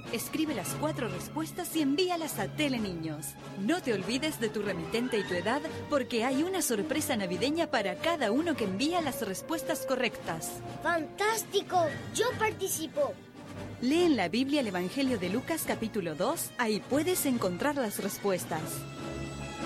Escribe las 4 respuestas y envíalas a Teleniños. No te olvides de tu remitente y tu edad, porque hay una sorpresa navideña para cada uno que envía las respuestas correctas. ¡Fantástico! ¡Yo participo! Lee en la Biblia el Evangelio de Lucas capítulo 2, ahí puedes encontrar las respuestas.